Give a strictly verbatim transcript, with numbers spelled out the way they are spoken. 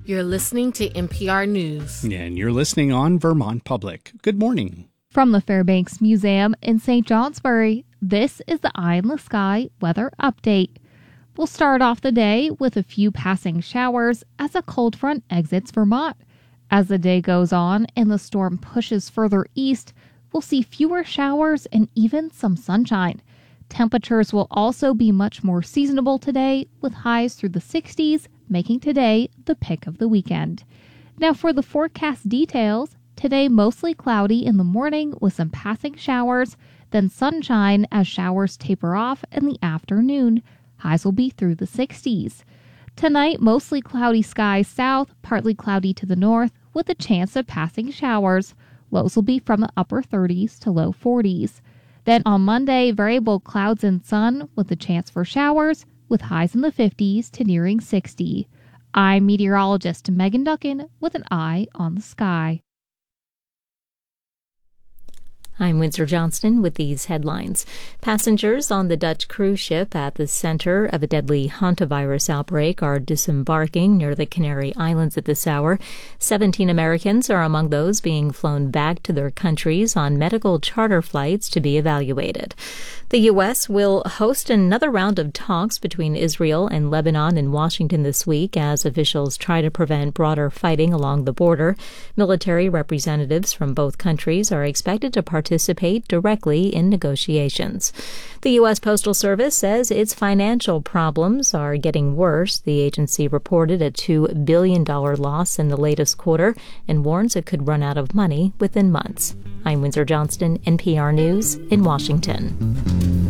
You're listening to N P R News. And you're listening on Vermont Public. Good morning. From the Fairbanks Museum in Saint Johnsbury, this is the Eye in the Sky weather update. We'll start off the day with a few passing showers as a cold front exits Vermont. As the day goes on and the storm pushes further east, we'll see fewer showers and even some sunshine. Temperatures will also be much more seasonable today, with highs through the sixties, making today the pick of the weekend. Now for the forecast details, today mostly cloudy in the morning with some passing showers, then sunshine as showers taper off in the afternoon. Highs will be through the sixties. Tonight, mostly cloudy skies south, partly cloudy to the north, with a chance of passing showers. Lows will be from the upper thirties to low forties. Then on Monday, variable clouds and sun with a chance for showers, with highs in the fifties to nearing sixty. I'm meteorologist Megan Duckin with an eye on the sky. I'm Windsor Johnston with these headlines. Passengers on the Dutch cruise ship at the center of a deadly hantavirus outbreak are disembarking near the Canary Islands at this hour. seventeen Americans are among those being flown back to their countries on medical charter flights to be evaluated. The U S will host another round of talks between Israel and Lebanon in Washington this week as officials try to prevent broader fighting along the border. Military representatives from both countries are expected to participate participate directly in negotiations. The U S Postal Service says its financial problems are getting worse. The agency reported a two billion dollars loss in the latest quarter and warns it could run out of money within months. I'm Windsor Johnston, N P R News in Washington.